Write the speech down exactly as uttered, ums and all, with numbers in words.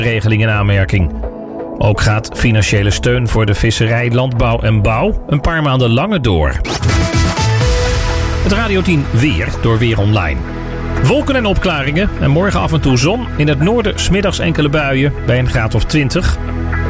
regeling in aanmerking. Ook gaat financiële steun voor de visserij, landbouw en bouw een paar maanden langer door. Het Radio tien weer door Weer Online. Wolken en opklaringen en morgen af en toe zon. In het noorden 's middags enkele buien bij een graad of twintig.